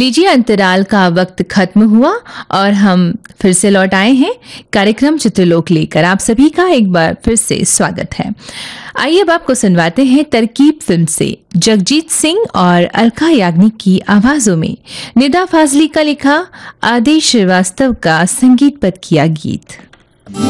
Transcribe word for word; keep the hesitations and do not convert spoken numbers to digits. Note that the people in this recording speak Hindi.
लीजिए, अंतराल का वक्त खत्म हुआ और हम फिर से लौट आए हैं कार्यक्रम चित्रलोक लेकर। आप सभी का एक बार फिर से स्वागत है। आइए अब आपको सुनवाते हैं तरकीब फिल्म से जगजीत सिंह और अलका याग्निक की आवाजों में निदा फाजली का लिखा, आदेश श्रीवास्तव का संगीतबद्ध किया गीत।